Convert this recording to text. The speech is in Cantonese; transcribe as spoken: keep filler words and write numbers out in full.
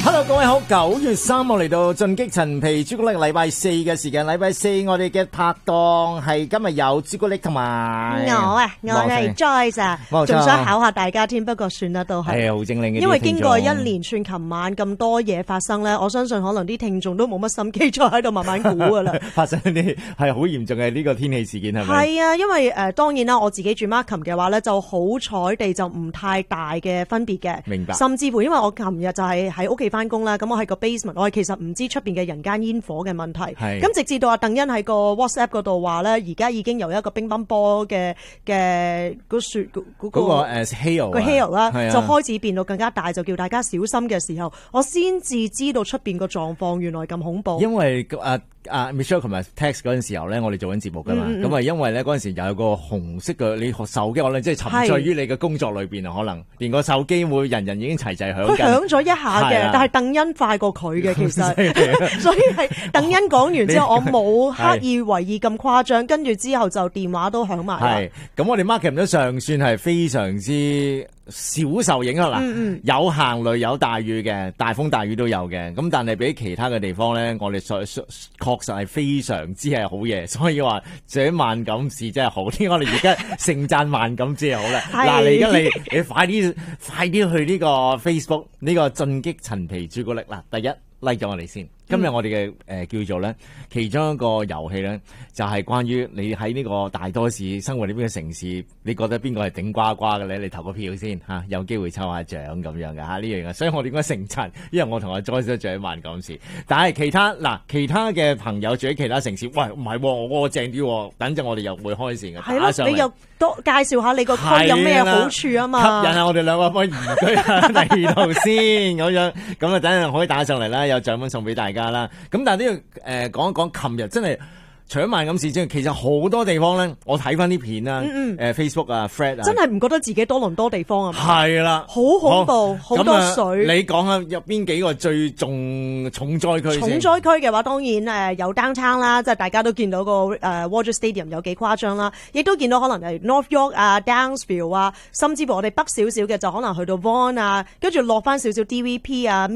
Hello， 各位好，九月三號嚟到進擊陳皮朱古力禮拜四嘅時間，禮拜四我哋嘅拍檔係今日有朱古力同埋我啊，我係 Joyce 啊，仲想考下大家添，不過算啦都係。 係好精靈嘅， 因為經過一連串琴晚咁多嘢發生咧，我相信可能啲聽眾都冇乜心機再喺度慢慢估噶啦。 發生啲係好嚴重嘅呢個天氣事件係咪？ 係啊，因為誒、呃、當然啦，我自己住 Markham 嘅話咧，就好彩地就唔太大嘅分別嘅。 明白。 甚至乎因為我琴日就係喺屋企翻工啦，咁我喺個 basement， 我係其實唔知出邊嘅人間煙火嘅問題。係。咁直至到阿鄧欣喺個 WhatsApp 嗰度話咧，而家已經由一個乒乓波嘅嘅嗰雪嗰、嗰個、嗰個誒 hail 個 hail 啦，就開始變到更加大，就叫大家小心嘅時候，我先至知道出邊個狀況原來咁恐怖。 因為啊啊 Michelle 琴日 text 嗰陣時候咧，我哋做緊節目噶嘛，咁、嗯、啊因為咧嗰陣時有個紅色嘅你手機，可能即係沉醉於你嘅工作裏邊啊，可能連個手機會人人已經齊齊響緊。佢響咗一下嘅，但係鄧欣快過佢嘅其實，所以係鄧欣講完之後，我冇刻意為意咁誇張，跟住之後就電話都響埋。係，咁我哋 Markham 都尚算係非常之少受影響啦、嗯嗯，有行雷有大雨嘅，大風大雨都有嘅，咁但係比其他嘅地方咧，我哋確確實係非常之係好嘢，所以話這萬錦市真係好啲。我哋而家盛讚萬錦市係好啦。嗱，你而家你你快啲快啲去呢個 Facebook 呢個進擊陳皮朱古力啦，第一 like 咗我哋先。今日我哋嘅誒叫做咧，其中一個遊戲咧，就係、是、關於你喺呢個大多市生活呢邊嘅城市，你覺得邊個係頂呱呱嘅咧？你投個票先吓、啊，有機會抽下獎咁樣嘅吓呢樣嘢。所以我點解盛讚？因為我同阿 Joyce 都住喺萬錦市，但係其他嗱其他嘅朋友住喺其他城市，喂唔係、啊、我嗰個正啲，等陣我哋又會開線嘅。係咯，你又多介紹下你個區有咩好處啊嘛？吸引下我哋兩個可以移居下第二度先咁樣，咁啊等陣可以打上嚟啦，有獎品送俾大家啦。咁但係都要誒講一講，琴日真係除咗萬錦市之外，其實好多地方咧，我睇翻啲片啦，誒、嗯嗯呃、Facebook 啊 ，Fred 啊，真係唔覺得自己多倫多地方啊，係啦，好恐怖，好多水。你講下入邊幾個最重重災區？重災區嘅話，當然誒、呃、有 downtown 啦，即係大家都見到個誒 Water Stadium 有幾誇張啦，亦都見到可能係 North York 啊、Downsville 啊，甚至乎我哋北少少嘅就可能去到 Vaughan 啊，跟住落翻少少 D V P 啊。